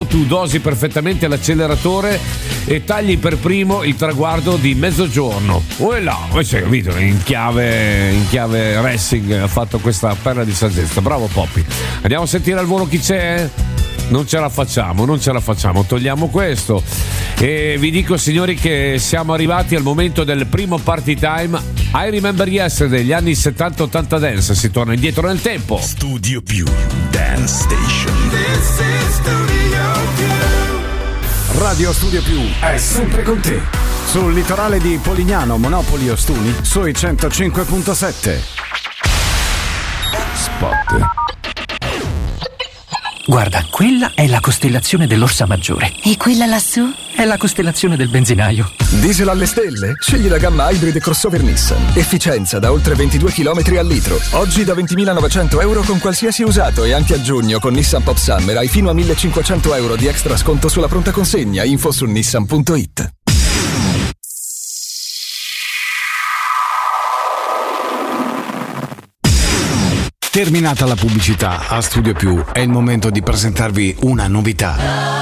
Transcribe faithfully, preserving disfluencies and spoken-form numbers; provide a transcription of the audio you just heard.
tu dosi perfettamente l'acceleratore e tagli per primo il traguardo di mezzogiorno. Uella, poi sei capito, in chiave, in chiave wrestling ha fatto questa perla di saggezza. Bravo Poppy. Andiamo a sentire al volo chi c'è? Non ce la facciamo, non ce la facciamo, togliamo questo e vi dico signori che siamo arrivati al momento del primo party time. I Remember Yesterday, gli anni settanta ottanta dance, si torna indietro nel tempo. Studio Più Dance Station. This is Studio Più. Radio Studio Più è sempre con te. Sul litorale di Polignano, Monopoli, Ostuni, sui centocinque virgola sette. Spot. Guarda, quella è la costellazione dell'Orsa Maggiore. E quella lassù? È la costellazione del benzinaio. Diesel alle stelle? Scegli la gamma Hybrid e crossover Nissan. Efficienza da oltre ventidue chilometri al litro. Oggi da ventimilanovecento euro con qualsiasi usato e anche a giugno con Nissan Pop Summer hai fino a millecinquecento euro di extra sconto sulla pronta consegna. Info su nissan punto it. Terminata la pubblicità, a Studio Più è il momento di presentarvi una novità.